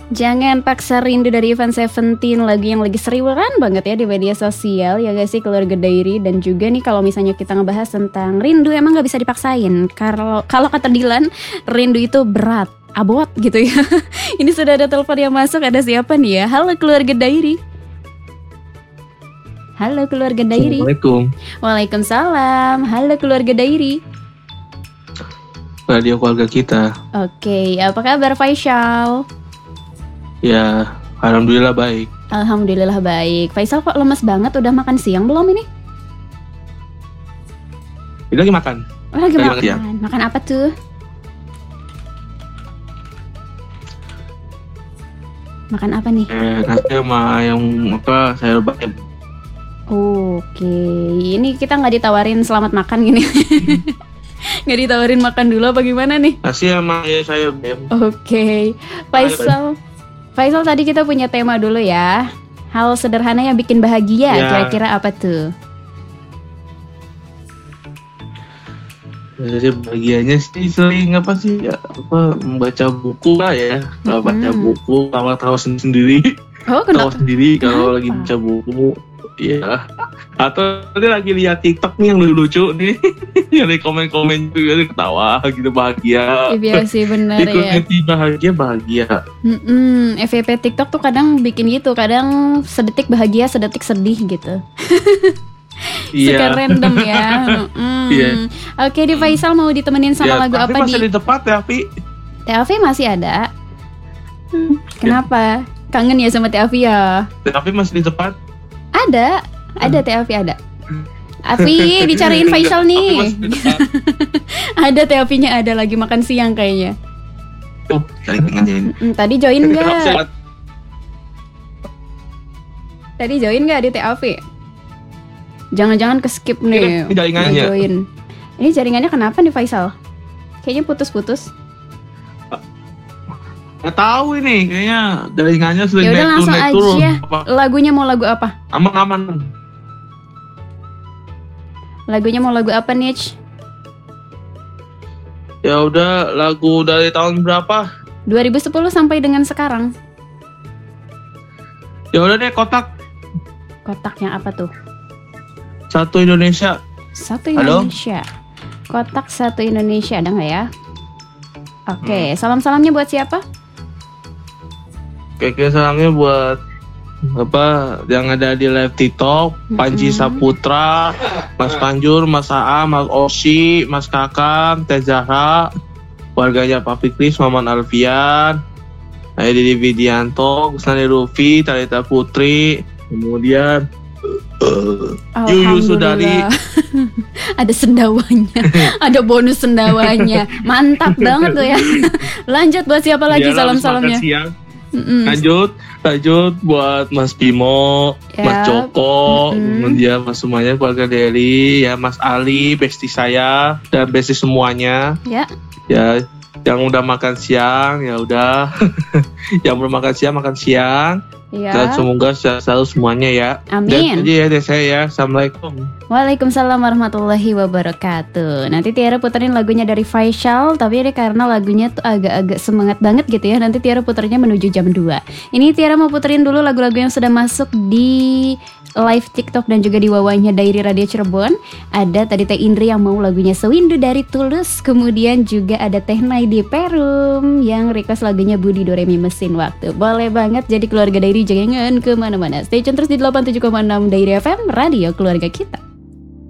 Jangan paksa rindu dari Ivan Seventeen, lagu yang lagi seriuran banget ya di media sosial ya guys sih, Keluarga Diary. Dan juga nih kalau misalnya kita ngebahas tentang rindu, emang gak bisa dipaksain. Kalau kata Dilan, rindu itu berat, abot gitu ya. Ini sudah ada telepon yang masuk, ada siapa nih ya? Halo Keluarga Diary. Halo Keluarga Diary. Assalamualaikum. Waalaikumsalam. Halo Keluarga Diary. Radio keluarga kita. Oke, apa kabar Faisal? Ya, alhamdulillah baik. Alhamdulillah baik. Faisal kok lemes banget, udah makan siang belum ini? Ini lagi makan. Oh, lagi makan. siang. Makan apa tuh? Makan apa nih? Nasi sama yang apa sayur bayam. Oke, ini kita nggak ditawarin selamat makan gini. Nggak ditawarin makan dulu apa gimana nih? Nasi sama sayur bayam. Oke, Faisal tadi kita punya tema dulu ya. Hal sederhana yang bikin bahagia, Ya. kira-kira apa tuh? Jadi bagiannya sih sering membaca buku lah ya. Kalau baca buku, tawa-tawa sendiri. Oh, Tawa kenapa? sendiri kalau lagi baca buku. Iya. Atau nanti lagi lihat TikTok nih yang lucu nih. Yang di komen-komen juga ketawa gitu, bahagia. Iya sih benar ya. Ikut bahagia. FYP TikTok tuh kadang bikin gitu, kadang sedetik bahagia, sedetik sedih gitu. Suka random ya. Iya. Oke, di Faisal mau ditemenin sama lagu apa masih di di tempat ya, Pi? TAV masih ada. Kenapa? Kangen ya sama TAV ya? Tapi masih di tempat. Ada TAV ada. Avi dicariin Faisal Tapi nih. masih di tempat. Ada TAV-nya, ada lagi makan siang kayaknya. Oh, cari ngajain. Tadi join nggak? Tadi join nggak di TAV? Jangan-jangan ke skip nih. Ini jaringannya. Nggak join. Ini jaringannya kenapa nih Faisal? Kayaknya putus-putus. Nggak tahu ini, kayaknya jaringannya sudah Ya udah langsung naik turun. aja. Apa? Lagunya mau lagu apa? Aman-aman. Lagunya mau lagu apa nih? Ya udah, lagu dari tahun berapa? 2010 sampai dengan sekarang. Ya udah deh, kotak Kotaknya apa tuh? satu Indonesia. Satu Halo? Indonesia. Kotak satu Indonesia, ada nggak ya? Oke, salam-salamnya buat siapa? Kayak salamnya buat apa yang ada di live TikTok, Panji Saputra, Mas Panjur, Mas Aa, Mas Osi, Mas Kakang, Teh Zahra, warganya Pak Fikris, Maman Alfian, saya Didi Widianto, Kusnani Rufi, Talita Putri, kemudian Yuyu Sudari. Ada sendawanya, ada bonus sendawanya, mantap banget tuh ya. Lanjut buat siapa lagi Iyalah, salam-salamnya? habis makan siang. Lanjut buat Mas Bimo, Ya. Mas Joko, kemudian Mas semuanya keluarga Deli, ya Mas Ali, besti saya dan besti semuanya. Ya. Ya, yang udah makan siang ya udah. Yang belum makan siang. Ya. Dan semoga sehat selalu semuanya ya. Amin. Dan aja ya dari saya ya. Assalamualaikum. Waalaikumsalam warahmatullahi wabarakatuh. Nanti Tiara puterin lagunya dari Faisal, tapi ini karena lagunya tuh agak-agak semangat banget gitu ya. Nanti Tiara puternya menuju jam 2. Ini Tiara mau puterin dulu lagu-lagu yang sudah masuk di live TikTok dan juga di wawahnya Diary Radio Cirebon. Ada tadi Teh Indri yang mau lagunya Sewindu dari Tulus. Kemudian juga ada Teh Naidi Perum yang request lagunya Budi Doremi Mesin Waktu. Boleh banget jadi keluarga Diary, jangan kemana-mana. Stay tune terus di 87,6 Diary FM, radio keluarga kita.